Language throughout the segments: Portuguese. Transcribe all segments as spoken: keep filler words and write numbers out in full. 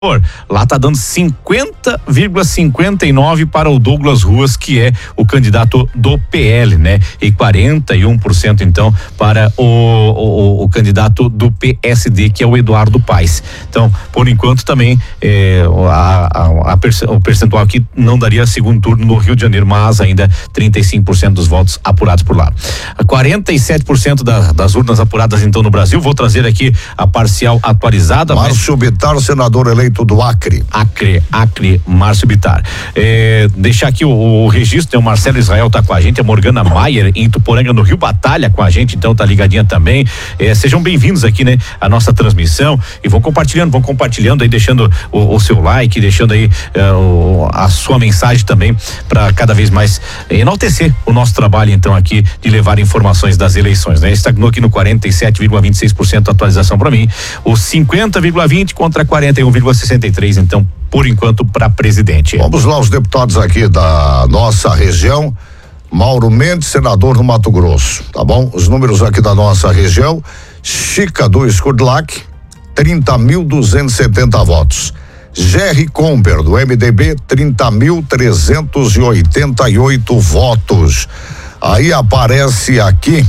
Lá tá dando cinquenta vírgula cinquenta e nove para o Douglas Ruas, que é o candidato do P L, né? E quarenta e um por cento então para o, o, o candidato do P S D, que é o Eduardo Paes. Então, por enquanto também eh, a, a, a perce, o percentual aqui não daria segundo turno no Rio de Janeiro, mas ainda trinta e cinco por cento dos votos apurados por lá. quarenta e sete por cento da, das urnas apuradas então no Brasil. Vou trazer aqui a parcial atualizada. Márcio mas... Bittar, senador eleito do Acre. Acre, Acre, Márcio Bittar. É, deixar aqui o, o registro, o Marcelo Israel tá com a gente, a Morgana Maier em Tuporanga, no Rio Batalha, com a gente, então tá ligadinha também. É, sejam bem-vindos aqui, né, a nossa transmissão, e vão compartilhando, vão compartilhando aí, deixando o, o seu like, deixando aí uh, o, a sua mensagem também, para cada vez mais enaltecer o nosso trabalho, então, aqui de levar informações das eleições, né? Estagnou aqui no quarenta e sete vírgula vinte e seis por cento atualização para mim, o cinquenta vírgula vinte contra quarenta e um vírgula sessenta e três, então, por enquanto, para presidente. Vamos lá, os deputados aqui da nossa região. Mauro Mendes, senador no Mato Grosso, tá bom? Os números aqui da nossa região: Chica do Escudlac, trinta mil duzentos e setenta votos. Jerry Comper, do M D B, trinta mil trezentos e oitenta e oito votos. Aí aparece aqui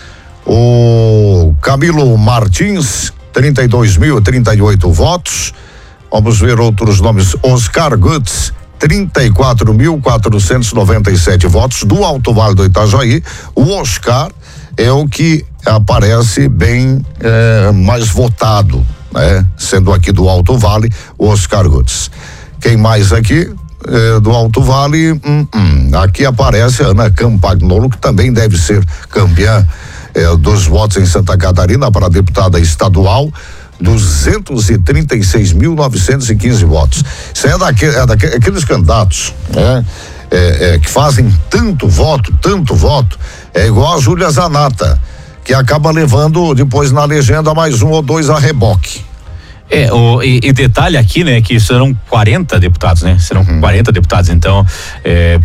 o Camilo Martins, trinta e dois mil e trinta e oito votos. Vamos ver outros nomes. Oscar Gutz, trinta e quatro mil quatrocentos e noventa e sete votos, do Alto Vale do Itajaí. O Oscar é o que aparece bem é, mais votado, né? Sendo aqui do Alto Vale, o Oscar Gutz. Quem mais aqui? É, do Alto Vale, hum, hum, aqui aparece a Ana Campagnolo, que também deve ser campeã é, dos votos em Santa Catarina para deputada estadual. duzentos e trinta e seis mil novecentos e quinze votos. Isso é daqueles é daquele, aqueles candidatos, né? É, é, que fazem tanto voto, tanto voto, é igual a Júlia Zanata, que acaba levando depois na legenda mais um ou dois a reboque. É, o, e, e detalhe aqui, né, que serão quarenta deputados, né? Serão uhum. quarenta deputados, então, é,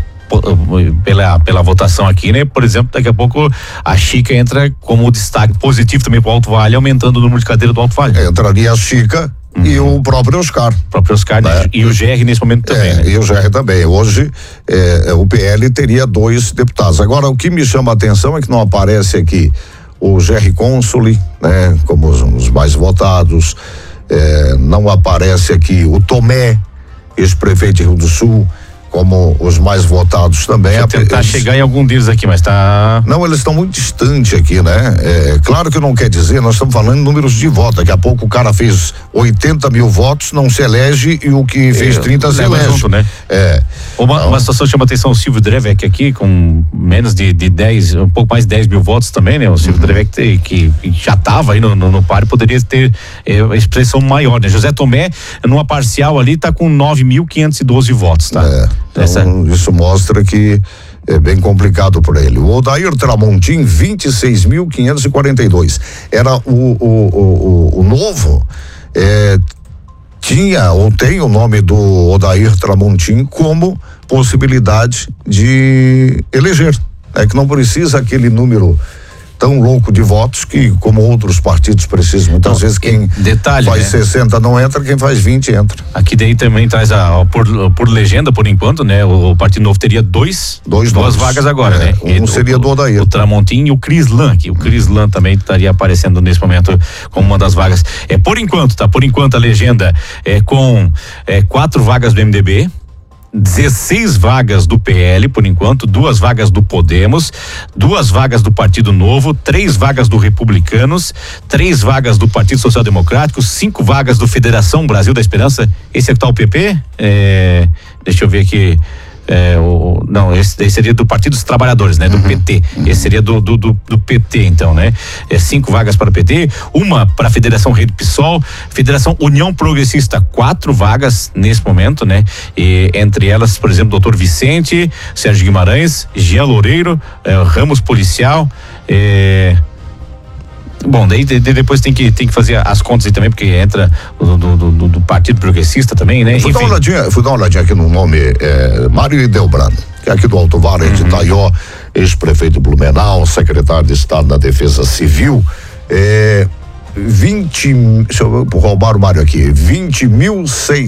pela, pela votação aqui, né? Por exemplo, daqui a pouco a Chica entra como destaque positivo também pro Alto Vale, aumentando o número de cadeiras do Alto Vale. Entraria a Chica uhum. e o próprio Oscar. O próprio Oscar, né? E o G R nesse momento também, é, né? E o G R também. Hoje é, o P L teria dois deputados. Agora, o que me chama a atenção é que não aparece aqui o G R Consoli, né? Como os, os mais votados. É, não aparece aqui o Tomé, ex-prefeito de Rio do Sul, como os mais votados também. Deixa eu tentar eles... chegar em algum deles aqui, mas tá... Não, eles estão muito distantes aqui, né? É, claro que não quer dizer, nós estamos falando em números de voto. Daqui a pouco o cara fez oitenta mil votos, não se elege, e o que fez é, trinta se elege. Junto, né? É. Uma, então... uma situação chama atenção, o Silvio Drevec aqui, com menos de, de dez, um pouco mais de dez mil votos também, né? O Silvio uhum. Drevec, que, que já estava aí no, no, no páreo, poderia ter é, expressão maior, né? José Tomé, numa parcial ali, tá com nove mil quinhentos e doze votos, tá? É. Então, Essa... isso mostra que é bem complicado para ele. O Odair Tramontim, vinte e seis mil quinhentos e quarenta e dois. Era o, o, o, o, o novo, é, tinha ou tem o nome do Odair Tramontim como possibilidade de eleger. É que não precisa aquele número tão louco de votos que, como outros partidos precisam. Muitas então, vezes quem detalhe, faz né? sessenta não entra, quem faz vinte entra. Aqui daí também traz a, a por, por legenda, por enquanto, né? O, o Partido Novo teria dois, dois duas nomes. vagas agora, é, né? Um e seria do, do Odair. O Tramontim e o Crislan, que o Crislan também estaria aparecendo nesse momento como uma das vagas. É, por enquanto, tá? Por enquanto a legenda é com é, quatro vagas do M D B, dezesseis vagas do P L, por enquanto, duas vagas do Podemos, duas vagas do Partido Novo, três vagas do Republicanos, três vagas do Partido Social Democrático, cinco vagas do Federação Brasil da Esperança. Esse é que tá o P P? É, deixa eu ver aqui. É, o, não, esse daí seria do Partido dos Trabalhadores, né? Do uhum, P T. Uhum. Esse seria do, do, do, do P T, então, né? É, cinco vagas para o P T, uma para a Federação Rede PSOL, Federação União Progressista, quatro vagas nesse momento, né? E entre elas, por exemplo, doutor Vicente, Sérgio Guimarães, Jean Loureiro, é, Ramos Policial, é, bom, daí de, de, depois tem que, tem que fazer as contas aí também, porque entra do, do, do, do Partido Progressista também, né? Fui dar uma olhadinha, fui dar uma olhadinha aqui no nome, é, Mário Idelbrando, que é aqui do Alto Vale, uhum. de Itaió, ex-prefeito de Blumenau, secretário de Estado da Defesa Civil. É, vinte, deixa eu roubar o Mário aqui, vinte mil